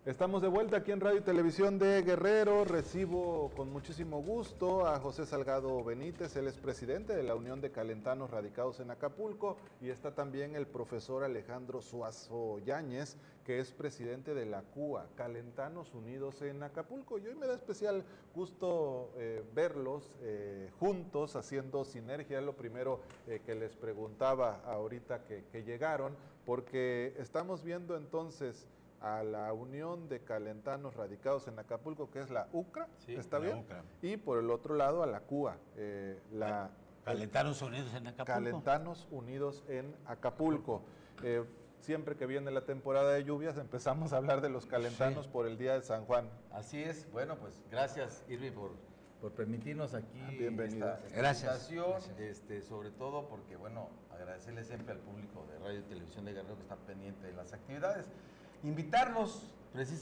Estamos de vuelta aquí en Radio y Televisión de Guerrero. Recibo con muchísimo gusto a José Salgado Benítez, él es presidente de la Unión de Calentanos Radicados en Acapulco, y está también el profesor Alejandro Suazo Yáñez, que es presidente de la CUA, Calentanos Unidos en Acapulco. Y hoy me da especial gusto verlos juntos, haciendo sinergia. Lo primero que les preguntaba ahorita que llegaron, porque estamos viendo entonces a la Unión de Calentanos Radicados en Acapulco, que es la UCRA, sí, ¿está bien? UCRA. Y por el otro lado a la CUA, Calentanos Unidos en Acapulco. Calentanos Unidos en Acapulco. Siempre que viene la temporada de lluvias empezamos a hablar de los calentanos, sí, por el día de San Juan. Así es. Bueno, pues gracias, Irving, por permitirnos aquí esta invitación, sobre todo porque, bueno, agradecerle siempre al público de Radio y Televisión de Guerrero que está pendiente de las actividades. Invitarlos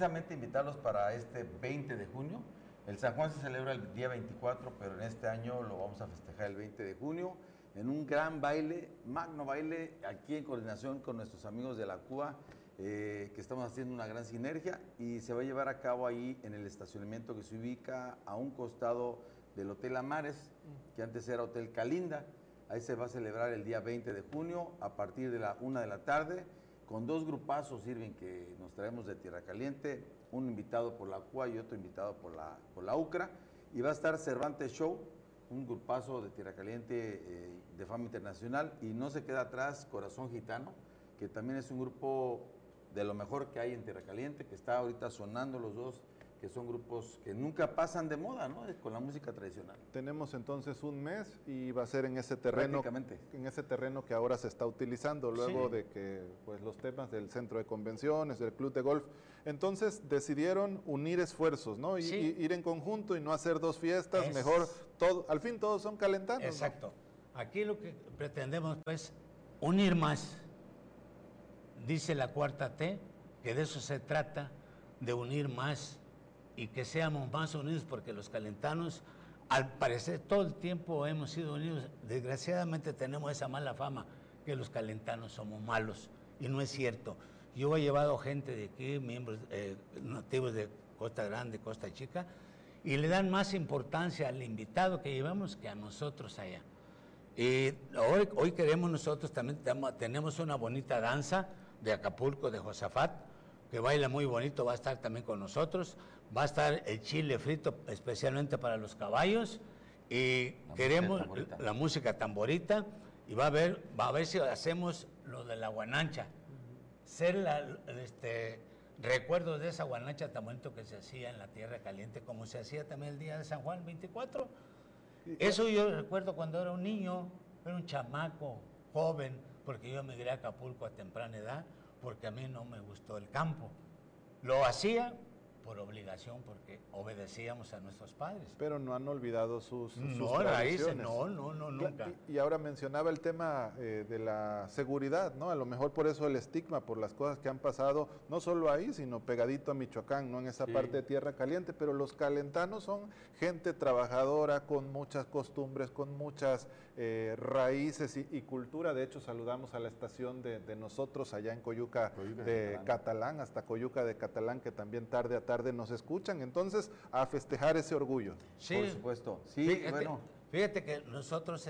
para este 20 de junio. El San Juan se celebra el día 24, pero en este año lo vamos a festejar el 20 de junio en un gran baile, magno baile, aquí en coordinación con nuestros amigos de la CUA, que estamos haciendo una gran sinergia, y se va a llevar a cabo ahí en el estacionamiento que se ubica a un costado del Hotel Amares, que antes era Hotel Calinda. Ahí se va a celebrar el día 20 de junio a partir de la 1 de la tarde, con dos grupazos, Irving, que nos traemos de Tierra Caliente, un invitado por la CUA y otro invitado por la UCRA, y va a estar Cervantes Show, un grupazo de Tierra Caliente de fama internacional, y no se queda atrás Corazón Gitano, que también es un grupo de lo mejor que hay en Tierra Caliente, que está ahorita sonando los dos, que son grupos que nunca pasan de moda, ¿no?, con la música tradicional. Tenemos entonces un mes y va a ser en ese terreno, que ahora se está utilizando, luego sí, de que pues los temas del centro de convenciones, del club de golf, entonces decidieron unir esfuerzos, ¿no? Y, sí, ir en conjunto y no hacer dos fiestas, mejor todo, al fin todos son calentanos. Exacto. ¿No? Aquí lo que pretendemos pues unir más. Dice la cuarta T, que de eso se trata, de unir más y que seamos más unidos, porque los calentanos, al parecer, todo el tiempo hemos sido unidos. Desgraciadamente tenemos esa mala fama, que los calentanos somos malos, y no es cierto. Yo he llevado gente de aquí, miembros nativos de Costa Grande, Costa Chica, y le dan más importancia al invitado que llevamos que a nosotros allá. Y hoy queremos nosotros también, tenemos una bonita danza de Acapulco, de Josafat, que baila muy bonito, va a estar también con nosotros. Va a estar el chile frito especialmente para los caballos, y queremos la música tamborita, y va a ver si hacemos lo de la guanancha, ser recuerdos de esa guanancha tan bonito que se hacía en la Tierra Caliente, como se hacía también el día de San Juan 24. Eso yo recuerdo cuando era un niño, era un chamaco joven, porque yo emigré a Acapulco a temprana edad, porque a mí no me gustó el campo. Lo hacía por obligación, porque obedecíamos a nuestros padres. Pero no han olvidado sus raíces. No, nunca. Y ahora mencionaba el tema de la seguridad, ¿no? A lo mejor por eso el estigma, por las cosas que han pasado, no solo ahí, sino pegadito a Michoacán, ¿no? En esa parte de Tierra Caliente, pero los calentanos son gente trabajadora, con muchas costumbres, con muchas raíces y cultura. De hecho, saludamos a la estación de nosotros allá en Coyuca de Catalán, hasta Coyuca de Catalán, que también tarde a tarde nos escuchan. Entonces, a festejar ese orgullo. Sí, por supuesto. Sí, fíjate que nosotros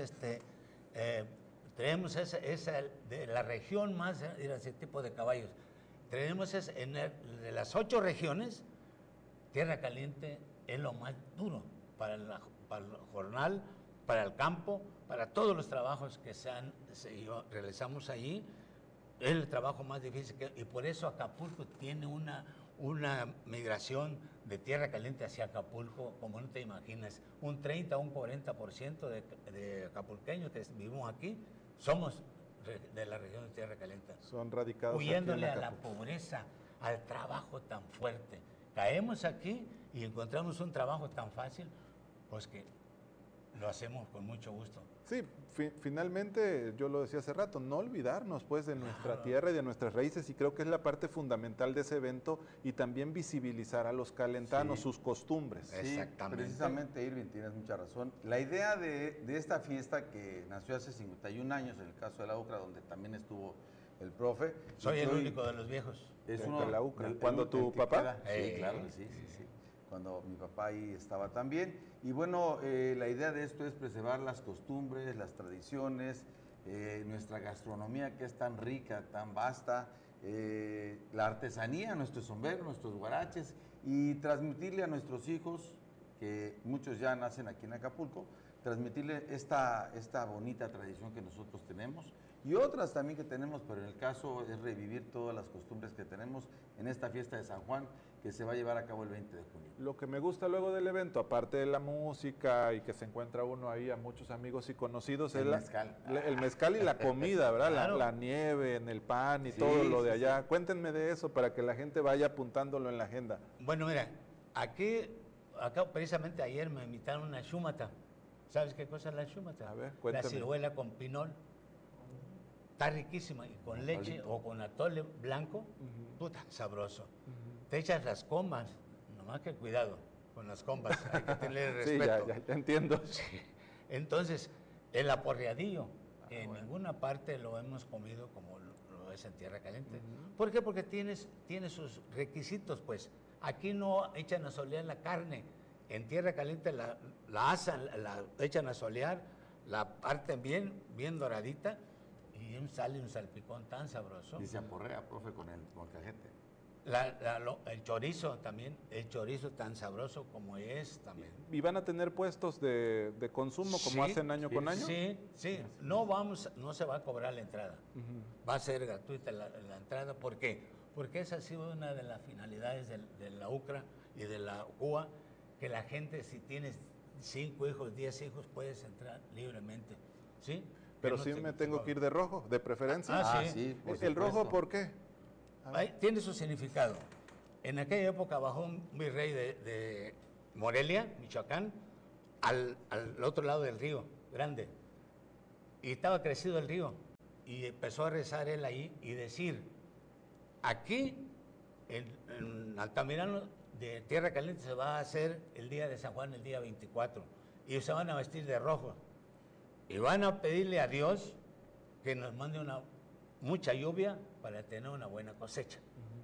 tenemos esa de la región más de ese tipo de caballos. Tenemos de las 8 regiones, Tierra Caliente es lo más duro para el jornal, para el campo, para todos los trabajos que realizamos allí. Es el trabajo más difícil, y por eso Acapulco tiene una migración de Tierra Caliente hacia Acapulco, como no te imaginas. Un 30 o un 40% de acapulqueños que vivimos aquí somos de la región de Tierra Caliente. Son radicados huyéndole a la pobreza, al trabajo tan fuerte. Caemos aquí y encontramos un trabajo tan fácil, pues que lo hacemos con mucho gusto. Sí, finalmente, yo lo decía hace rato, no olvidarnos pues de nuestra tierra y de nuestras raíces, y creo que es la parte fundamental de ese evento, y también visibilizar a los calentanos, sus costumbres. Sí, exactamente. Precisamente, Irving, tienes mucha razón. La idea de esta fiesta, que nació hace 51 años, en el caso de la UCRA, donde también estuvo el profe. Soy Y el hoy único de los viejos. es de uno la UCRA. el- ¿Cuando el tu que papá? queda. Sí, claro, sí. Cuando mi papá ahí estaba también. Y bueno, la idea de esto es preservar las costumbres, las tradiciones, nuestra gastronomía que es tan rica, tan vasta, la artesanía, nuestros sombreros, nuestros guaraches, y transmitirle a nuestros hijos, que muchos ya nacen aquí en Acapulco, transmitirle esta bonita tradición que nosotros tenemos y otras también que tenemos, pero en el caso es revivir todas las costumbres que tenemos en esta fiesta de San Juan que se va a llevar a cabo el 20 de junio. Lo que me gusta luego del evento, aparte de la música y que se encuentra uno ahí a muchos amigos y conocidos, El es mezcal. el mezcal y la comida, ¿verdad? Claro. La nieve en el pan y Sí, todo lo de sí, allá. Cuéntenme de eso para que la gente vaya apuntándolo en la agenda. Bueno, mira, acá precisamente ayer me invitaron a una shumata. ¿Sabes qué cosa es la shumata? A ver, La cuéntame. ciruela con pinol. Está riquísima y con leche o con atole blanco, puta, sabroso. Te echas las combas, nomás que cuidado con las combas, hay que tener Sí, respeto. ya entiendo. Entonces, el aporreadillo, que en ninguna parte lo hemos comido como lo es en Tierra Caliente. ¿Por qué? Porque tiene sus requisitos, pues. Aquí no echan a solear la carne. En Tierra Caliente la asan, la echan a solear, la parten bien doradita y sale un salpicón tan sabroso. Y se aporrea, profe, con el molcajete. El chorizo también, el chorizo tan sabroso como es también. ¿Y van a tener puestos de consumo como Sí, hacen año con año? Sí. No se va a cobrar la entrada. Va a ser gratuita la entrada. ¿Por qué? Porque esa ha sido una de las finalidades de la UCRA y de la UA, que la gente, si tienes 5 hijos, 10 hijos, puedes entrar libremente. ¿Sí? Pero Que no sí te- me tengo que ir de rojo, de preferencia. Ah, sí. por ¿El rojo supuesto. por qué? Tiene su significado. En aquella época bajó un virrey de Morelia, Michoacán, al otro lado del río Grande. Y estaba crecido el río. Y empezó a rezar él ahí y decir, aquí en Altamirano de Tierra Caliente se va a hacer el día de San Juan, el día 24. Y se van a vestir de rojo. Y van a pedirle a Dios que nos mande mucha lluvia para tener una buena cosecha.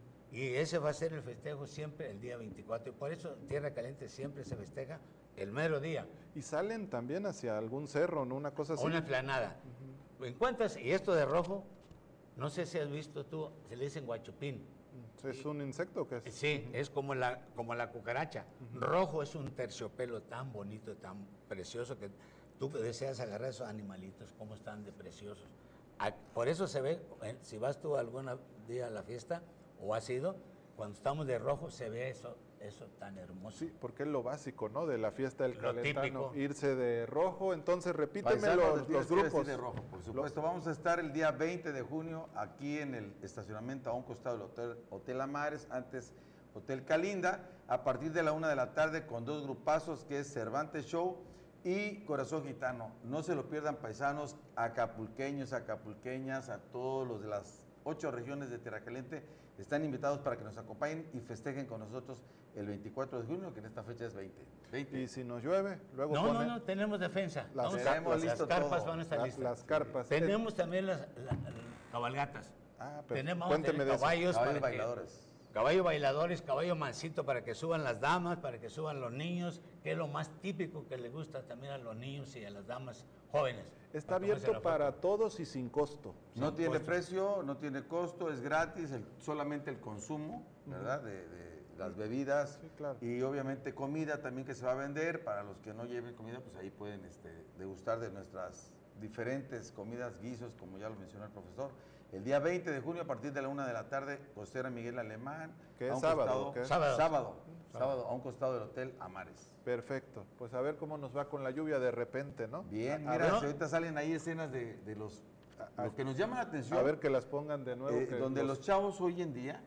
Y ese va a ser el festejo siempre el día 24. Y por eso en Tierra Caliente siempre se festeja el mero día. Y salen también hacia algún cerro, ¿no? Una cosa así. Una explanada. Encuentras, y esto de rojo, no sé si has visto tú, se le dicen guachupín. ¿Es un insecto o qué es? Sí, es como la cucaracha. Rojo es un terciopelo tan bonito, tan precioso, que tú deseas agarrar esos animalitos, cómo están de preciosos. Por eso se ve, si vas tú algún día a la fiesta, o has ido, cuando estamos de rojo se ve eso tan hermoso. Sí, porque es lo básico, ¿no? De la fiesta del Lo calentano. típico. Irse de rojo, entonces repíteme Paisanos, los les tienes que grupos. vestir de rojo, por supuesto. Vamos a estar el día 20 de junio aquí en el estacionamiento a un costado del Hotel Amares, antes Hotel Calinda, a partir de la 1 de la tarde con 2 grupazos que es Cervantes Show y Corazón Gitano. No se lo pierdan, paisanos, acapulqueños, acapulqueñas, a todos los de las 8 regiones de Tierra Caliente. Están invitados para que nos acompañen y festejen con nosotros el 24 de junio, que en esta fecha es 20. Y si nos llueve, luego No, tenemos defensa. Las tenemos las listo carpas todo. van a estar listas. las carpas. Tenemos también las cabalgatas. Pero Tenemos cuénteme de eso. caballos, Caballos para que- bailadores. caballo bailadores, caballo mansito para que suban las damas, para que suban los niños, que es lo más típico que le gusta también a los niños y a las damas jóvenes. Está Para tomarse abierto la para foto. todos y sin costo. No Sin tiene costo. precio, no tiene costo, es gratis, solamente el consumo, ¿verdad? De las bebidas Sí, claro. y obviamente comida también que se va a vender. Para los que no lleven comida, pues ahí pueden degustar de nuestras diferentes comidas, guisos, como ya lo mencionó el profesor. El día 20 de junio, a partir de la 1 de la tarde, Costera Miguel Alemán. ¿Qué a es un sábado? ¿Qué? Sábado, a un costado del Hotel Amares. Perfecto. Pues a ver cómo nos va con la lluvia de repente, ¿no? Bien, A mira, ver, si ahorita salen ahí escenas de los... A- Lo que nos llama la atención... a ver que las pongan de nuevo. que donde los chavos hoy en día,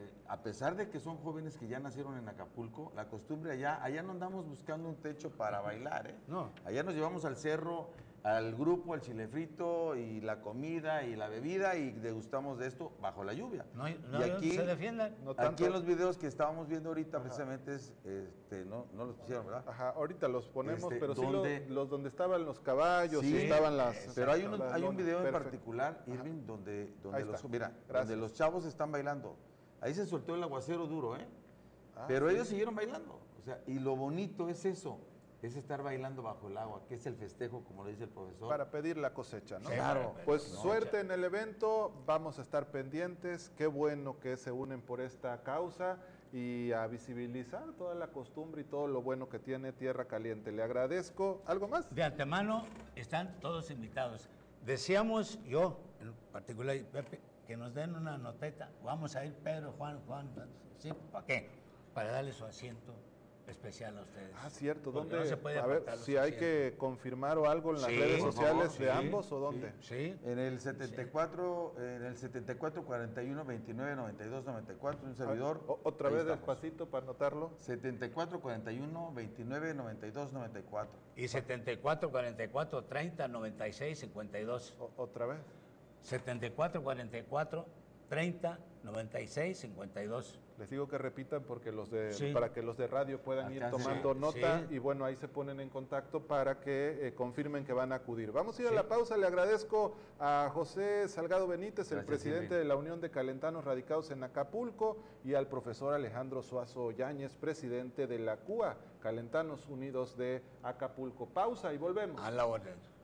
a pesar de que son jóvenes que ya nacieron en Acapulco, la costumbre allá no andamos buscando un techo para bailar, ¿eh? No. Allá nos llevamos al cerro al grupo, el chile frito y la comida y la bebida y degustamos de esto bajo la lluvia. No, y aquí se defiendan. No tanto. aquí en los videos que estábamos viendo ahorita precisamente es, no los pusieron, ¿verdad? Ajá, ahorita los ponemos, pero donde, sí los donde estaban los caballos sí, y estaban las... Pero hay un lonas. video en Perfecto. particular, Irving, donde Gracias. donde los chavos están bailando. Ahí se soltó el aguacero duro, ¿eh? Ah, pero sí. ellos siguieron bailando. O sea, y lo bonito es eso, es estar bailando bajo el agua, que es el festejo, como lo dice el profesor. Para pedir la cosecha, ¿no? Sí, claro. Pues No, suerte en el evento, vamos a estar pendientes, qué bueno que se unen por esta causa y a visibilizar toda la costumbre y todo lo bueno que tiene Tierra Caliente. Le agradezco. ¿Algo más? De antemano están todos invitados. Decíamos yo, en particular, y Pepe, que nos den una noteta. Vamos a ir Pedro, Juan, ¿sí? ¿Para qué? Para darle su asiento especial a ustedes. Ah, cierto. Porque ¿Dónde? no se puede A ver, apartar los si hay asientos. que confirmar o algo en las Sí, redes por sociales favor, de sí, ambos o dónde. Sí. En el 74 41 29 92 94, un servidor. Otra ahí vez estamos. despacito para anotarlo. 74 41 29 92 94. Y 74, 44, 30, 96, 52. Otra vez. 74, 44, 30, 96, 52. Les digo que repitan porque Sí. para que los de radio puedan ir Alcance. tomando Sí, nota sí. y bueno, ahí se ponen en contacto para que confirmen que van a acudir. Vamos a ir a Sí. la pausa. Le agradezco a José Salgado Benítez, el Gracias, presidente Irving. de la Unión de Calentanos Radicados en Acapulco, y al profesor Alejandro Suazo Yáñez, presidente de la CUA, Calentanos Unidos de Acapulco. Pausa y volvemos. A la orden.